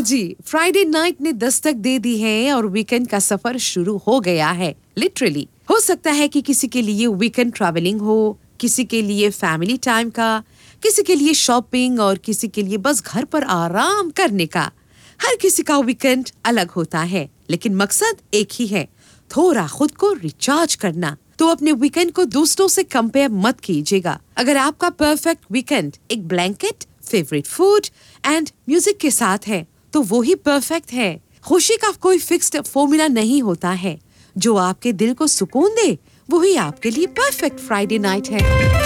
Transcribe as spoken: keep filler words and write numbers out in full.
जी, Friday night ने दस्तक दे दी है और वीकेंड का सफर शुरू हो गया है, लिटरली। हो सकता है कि किसी के लिए वीकेंड ट्रैवलिंग हो, किसी के लिए फैमिली टाइम का, किसी के लिए शॉपिंग और किसी के लिए बस घर पर आराम करने का। हर किसी का वीकेंड अलग होता है, लेकिन मकसद एक ही है, थोड़ा खुद को रिचार्ज करना। तो अपने वीकेंड को दूसरों से कंपेयर मत कीजिएगा। अगर आपका परफेक्ट वीकेंड एक blanket, favourite food and music के साथ है, तो वो ही परफेक्ट है। खुशी का कोई फिक्स्ड फॉर्मूला नहीं होता है। जो आपके दिल को सुकून दे, वही आपके लिए परफेक्ट फ्राइडे नाइट है।